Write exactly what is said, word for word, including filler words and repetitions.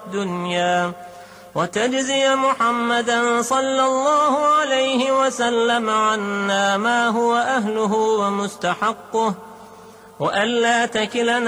الدنيا، وتجزي محمدا صلى الله عليه وسلم عنا ما هو أهله ومستحقه، وألا تكلنا